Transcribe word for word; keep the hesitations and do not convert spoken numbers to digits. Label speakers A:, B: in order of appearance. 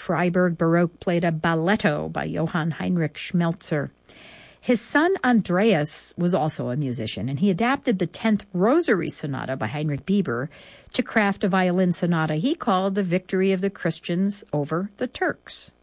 A: Freiburg Baroque played a balletto by Johann Heinrich Schmelzer. His son Andreas was also a musician, and he adapted the tenth Rosary Sonata by Heinrich Bieber to craft a violin sonata he called The Victory of the Christians over the Turks.